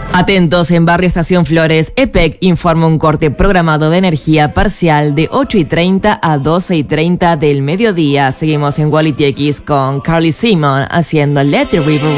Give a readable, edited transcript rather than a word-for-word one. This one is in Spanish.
Atentos, en Barrio Estación Flores, EPEC informa un corte programado de energía parcial de 8:30 a 12:30 del mediodía. Seguimos en Quality X con Carly Simon haciendo Let the River Run.